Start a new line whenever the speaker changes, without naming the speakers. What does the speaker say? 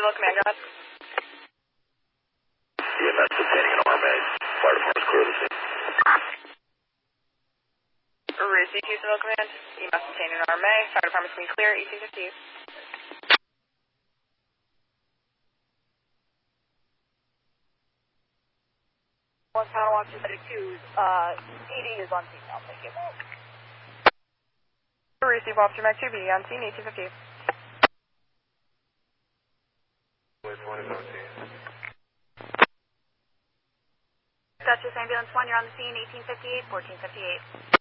Civil Command, go ahead.
EMS obtaining an RMA. Fire department's clear of the scene.
Receive to Civil Command. EMS obtaining an RMA. Fire department's going to be clear. ET50.
One Panel Officer Medic 2, ED is on scene now, thank you.
Receive Officer Mac 2B on scene, ET50.
Dutchess Ambulance 1, you're on the scene, 1858, 1458.